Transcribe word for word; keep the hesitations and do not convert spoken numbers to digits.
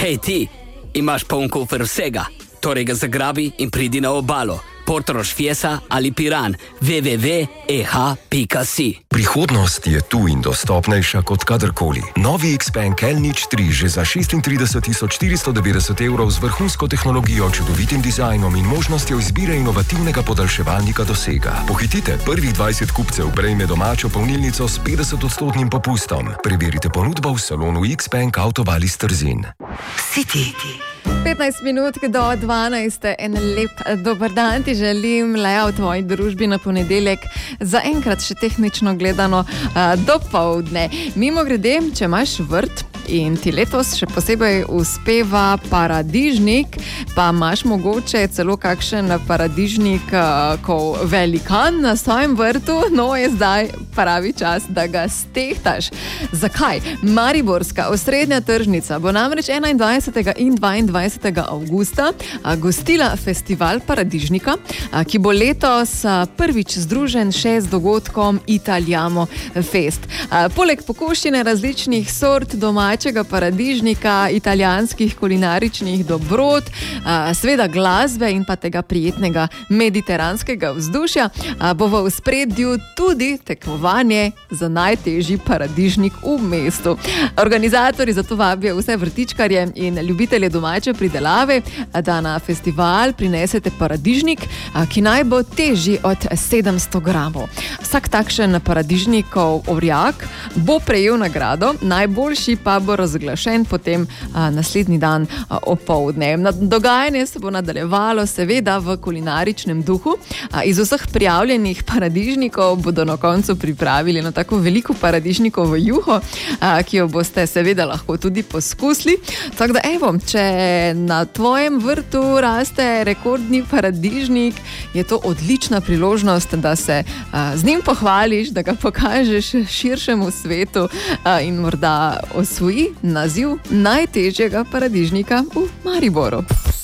Hej ti, imaš poln kufer vsega, torej ga zagrabi in pridi na obalo. Portorož, Fiesa ali Piran. w w w pika e h pika si. Prihodnost je tu in dostopnejša kot kadarkoli. Novi Xpeng L nič tri že za šestintrideset tisoč štiristo devetdeset evrov z vrhunsko tehnologijo, čudovitim dizajnom in možnostjo izbire inovativnega podaljševalnika dosega. Pohitite, prvih dvajset kupcev prejme domačo polnilnico s petdesetodstotnim popustom. Preverite ponudbo v salonu Xpeng Avtovali Trzin. City. petnajst minut do dvanajste, en lep dober dan ti želim, Lea, v tvoji družbi na ponedeljek, zaenkrat še tehnično gledano do povdne. Mimo grede, če imaš vrt in ti letos še posebej uspeva paradižnik, pa imaš mogoče celo kakšen paradižnik kot velikan na svojem vrtu, no je zdaj pravi čas, da ga stehtaš. Zakaj? Mariborska osrednja tržnica bo namreč enaindvajsetega in dvaindvajsetega avgusta gostila festival paradižnika, ki bo letos prvič združen še z dogodkom Italiamo Fest. Poleg pokoščine različnih sort domačega paradižnika, italijanskih kulinaričnih dobrot, seveda glasbe in pa tega prijetnega mediteranskega vzdušja, bo v ospredju tudi tekmovanje za najtežji paradižnik v mestu. Organizatorji zato vabijo vse vrtičkarje in ljubitelje domače pridelave, da na festival prinesete paradižnik, ki naj bo težji od sedemsto gramov. Vsak takšen paradižnikov orjak bo prejel nagrado, najboljši pa bo razglašen potem a, naslednji dan a, opoldne. Dogajanje se bo nadaljevalo seveda v kulinaričnem duhu. A, iz vseh prijavljenih paradižnikov bodo na koncu pripravili na tako veliko paradižnikovo juho, a, ki jo boste seveda lahko tudi poskusili. Tako da evo, če na tvojem vrtu raste rekordni paradižnik, je to odlična priložnost, da se a, z njim pohvališ, da ga pokažeš širšemu svetu a, in morda osvoji naziv najtežjega paradižnika v Mariboru.